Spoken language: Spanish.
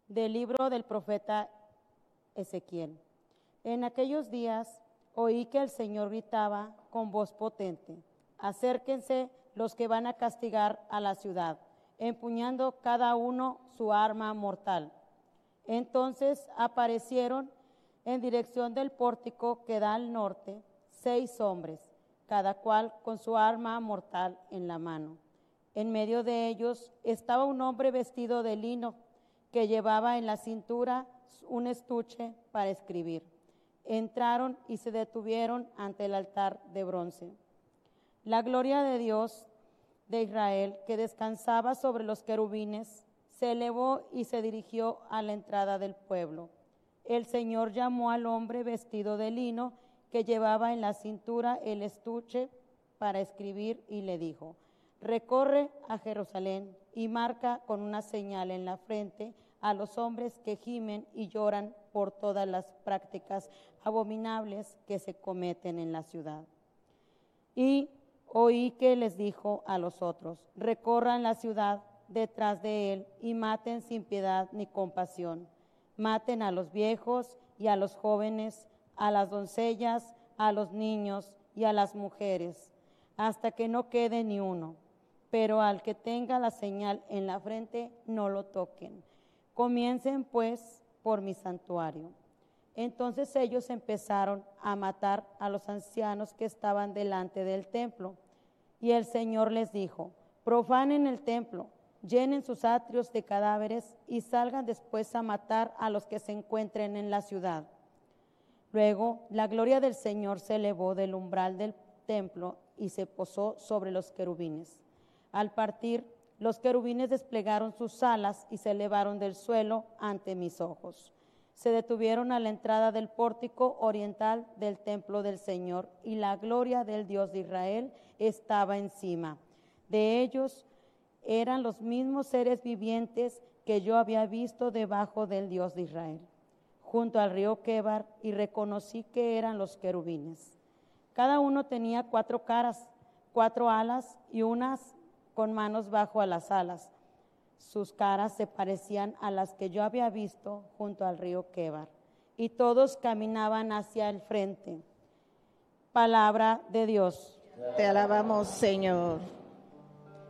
Del libro del profeta Ezequiel. En aquellos días oí que el Señor gritaba con voz potente: acérquense los que van a castigar a la ciudad, empuñando cada uno su arma mortal. Entonces aparecieron en dirección del pórtico que da al norte 6 hombres, cada cual con su arma mortal en la mano. En medio de ellos estaba un hombre vestido de lino, que llevaba en la cintura un estuche para escribir. Entraron y se detuvieron ante el altar de bronce. La gloria de Dios de Israel, que descansaba sobre los querubines, se elevó y se dirigió a la entrada del pueblo. El Señor llamó al hombre vestido de lino, que llevaba en la cintura el estuche para escribir, y le dijo: recorre a Jerusalén y marca con una señal en la frente a los hombres que gimen y lloran por todas las prácticas abominables que se cometen en la ciudad. Y oí que les dijo a los otros: recorran la ciudad detrás de él y maten sin piedad ni compasión. Maten a los viejos y a los jóvenes, a las doncellas, a los niños y a las mujeres, hasta que no quede ni uno. Pero al que tenga la señal en la frente, no lo toquen. Comiencen pues por mi santuario. Entonces ellos empezaron a matar a los ancianos que estaban delante del templo. Y el Señor les dijo: profanen el templo, llenen sus atrios de cadáveres y salgan después a matar a los que se encuentren en la ciudad. Luego la gloria del Señor se elevó del umbral del templo y se posó sobre los querubines. Al partir, los querubines desplegaron sus alas y se elevaron del suelo ante mis ojos. Se detuvieron a la entrada del pórtico oriental del templo del Señor, y la gloria del Dios de Israel estaba encima. De ellos eran los mismos seres vivientes que yo había visto debajo del Dios de Israel, junto al río Quebar, y reconocí que eran los querubines. Cada uno tenía 4 caras, 4 alas y unas con manos bajo a las alas. Sus caras se parecían a las que yo había visto junto al río Quebar, y todos caminaban hacia el frente. Palabra de Dios. Te alabamos, Señor.